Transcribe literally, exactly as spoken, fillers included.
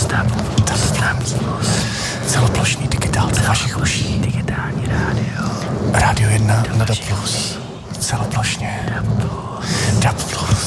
DAB+. DAB+. Celoplošný digitál do vašich uší. Digitální rádio. Rádio jedna na DAB+. Celoplošně. DAB+. DAB+.